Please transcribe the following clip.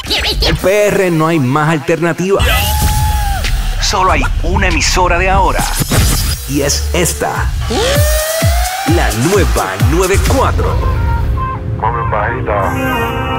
En PR no hay más alternativa. Solo hay una emisora de ahora. Y es esta. La nueva 94.